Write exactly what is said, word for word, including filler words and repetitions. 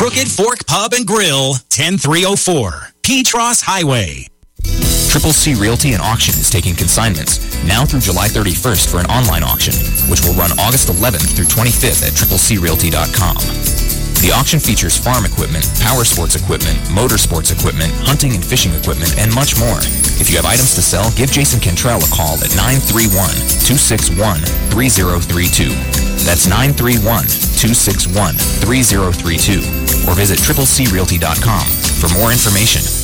Crooked Fork Pub and Grill, ten three oh four, Petros Highway. Triple C Realty and Auction is taking consignments now through July thirty-first for an online auction, which will run August eleventh through twenty-fifth at triple c realty dot com. The auction features farm equipment, power sports equipment, motorsports equipment, hunting and fishing equipment, and much more. If you have items to sell, give Jason Cantrell a call at nine three one, two six one, three zero three two. That's nine three one, two six one, three zero three two. Or visit triple c realty dot com for more information.